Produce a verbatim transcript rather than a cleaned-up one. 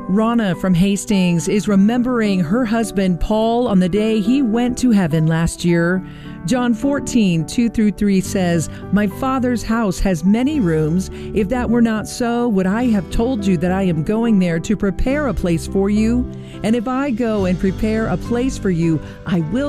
Rana from Hastings is remembering her husband Paul on the day he went to heaven last year. John fourteen, two through three says, "My Father's house has many rooms. If that were not so, would I have told you that I am going there to prepare a place for you? And if I go and prepare a place for you, I will